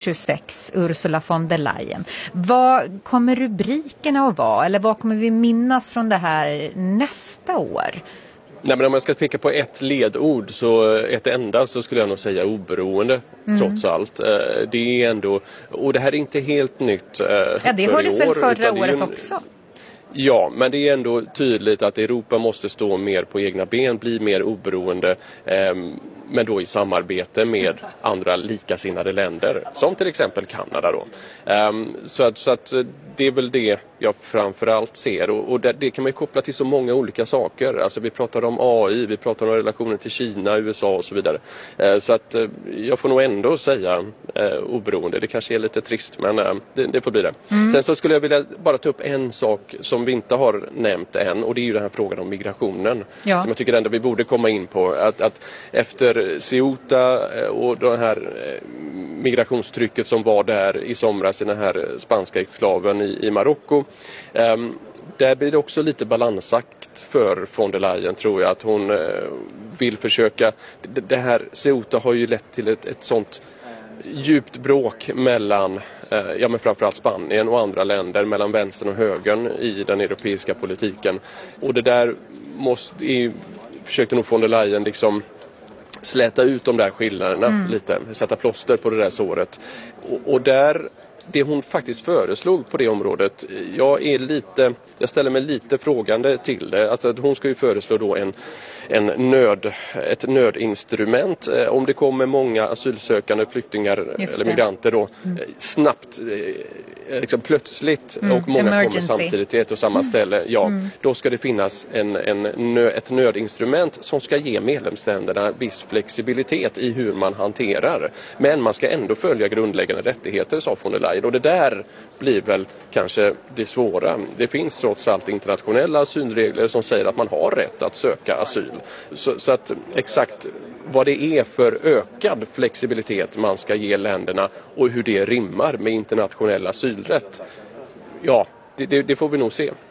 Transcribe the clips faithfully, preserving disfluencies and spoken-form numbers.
tjugosex, Ursula von der Leyen. Vad kommer rubrikerna att vara? Eller vad kommer vi minnas från det här nästa år? Nej, men om jag ska peka på ett ledord, så ett enda, så skulle jag nog säga oberoende, mm. trots allt. Det är ändå, och det här är inte helt nytt. Ja, det hördes väl förra året en, också. Ja, men det är ändå tydligt att Europa måste stå mer på egna ben, bli mer oberoende, eh, men då i samarbete med andra likasinnade länder, som till exempel Kanada då. Eh, så, att, så att det är väl det jag framförallt ser, och, och det, det kan man ju koppla till så många olika saker. Alltså vi pratar om A I, vi pratar om relationer till Kina, U S A och så vidare. Eh, så att eh, jag får nog ändå säga eh, oberoende. Det kanske är lite trist, men eh, det, det får bli det. Mm. Sen så skulle jag vilja bara ta upp en sak som vi inte har nämnt än, och det är ju den här frågan om migrationen, ja. Som jag tycker ändå vi borde komma in på. Att, att efter Ceuta och det här migrationstrycket som var där i somras i den här spanska exklaven i, i Marocko, um, där blir det också lite balansakt för von der Leyen, tror jag, att hon uh, vill försöka. Det, det här Ceuta har ju lett till ett, ett sånt djupt bråk mellan ja, men framförallt Spanien och andra länder, mellan vänstern och högern i den europeiska politiken. Och det där måste, är, försökte nog von der Leyen liksom släta ut de där skillnaderna mm. lite, sätta plåster på det där såret. Och, och där, det hon faktiskt föreslog på det området, jag är lite, jag ställer mig lite frågande till det. Alltså att hon ska ju föreslå då en en nöd, ett nödinstrument eh, om det kommer många asylsökande flyktingar eller migranter då mm. snabbt eh, liksom plötsligt mm. och många Emergency. Kommer samtidigt till ett och samma ställe, ja, mm. då ska det finnas en, en nö, ett nödinstrument som ska ge medlemsländerna viss flexibilitet i hur man hanterar, men man ska ändå följa grundläggande rättigheter, sa von der Leyen, och det där blir väl kanske det svåra. Det finns trots allt internationella asylregler som säger att man har rätt att söka asyl. Så, så att exakt vad det är för ökad flexibilitet man ska ge länderna och hur det rimmar med internationell asylrätt, ja, det, det, det får vi nog se.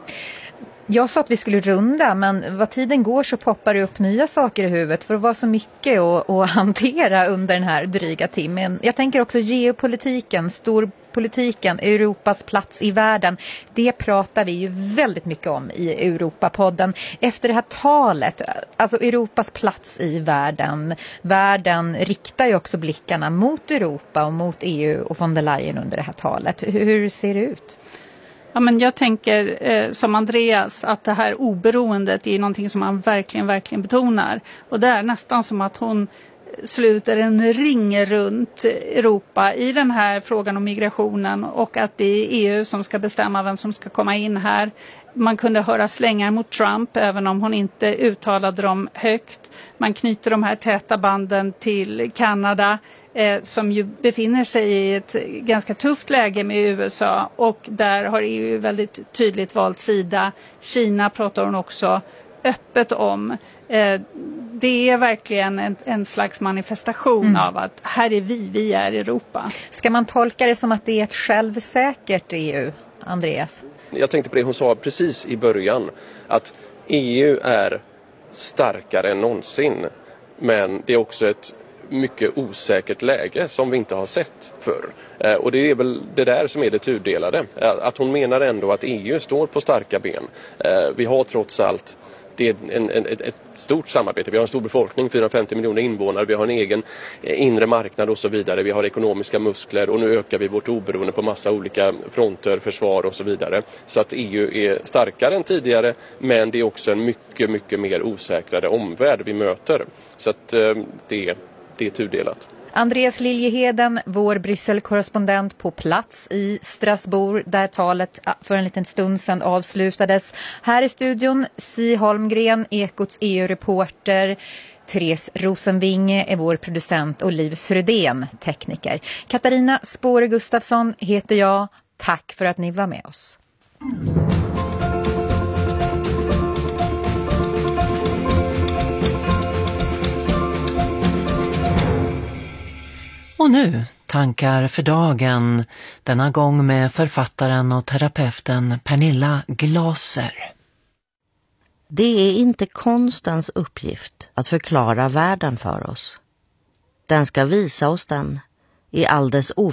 Jag sa att vi skulle runda, men vad tiden går så poppar det upp nya saker i huvudet, för det var så mycket att, att hantera under den här dryga timmen. Jag tänker också geopolitiken, storpolitiken, Europas plats i världen. Det pratar vi ju väldigt mycket om i Europapodden. Efter det här talet, alltså Europas plats i världen. Världen riktar ju också blickarna mot Europa och mot E U och von der Leyen under det här talet. Hur ser det ut? Ja, men jag tänker eh, som Andreas att det här oberoendet är någonting som man verkligen, verkligen betonar. Och det är nästan som att hon sluter en ring runt Europa i den här frågan om migrationen, och att det är E U som ska bestämma vem som ska komma in här. Man kunde höra slängar mot Trump även om hon inte uttalade dem högt. Man knyter de här täta banden till Kanada eh, som ju befinner sig i ett ganska tufft läge med U S A, och där har E U väldigt tydligt valt sida. Kina pratar hon också öppet om. Eh, det är verkligen en, en slags manifestation mm. av att här är vi, vi är Europa. Ska man tolka det som att det är ett självsäkert E U, Andreas? Jag tänkte på det hon sa precis i början, att E U är starkare än någonsin, men det är också ett mycket osäkert läge som vi inte har sett förr. Eh, och det är väl det där som är det tudelade. Eh, att hon menar ändå att E U står på starka ben. Eh, vi har trots allt det är en, en, ett, ett stort samarbete. Vi har en stor befolkning, fyrahundrafemtio miljoner invånare. Vi har en egen inre marknad och så vidare. Vi har ekonomiska muskler, och nu ökar vi vårt oberoende på massa olika fronter, försvar och så vidare. Så att E U är starkare än tidigare, men det är också en mycket, mycket mer osäkrare omvärld vi möter. Så att eh, det, det är tudelat. Andreas Liljeheden, vår Bryssel-korrespondent på plats i Strasbourg, där talet för en liten stund sedan avslutades. Här i studion, Si Holmgren, Ekots E U-reporter. Therese Rosenvinge är vår producent och Liv Frödén, tekniker. Katarina Spåre Gustafsson heter jag. Tack för att ni var med oss. Och nu tankar för dagen, denna gång med författaren och terapeuten Pernilla Glaser. Det är inte konstens uppgift att förklara världen för oss. Den ska visa oss den i all dess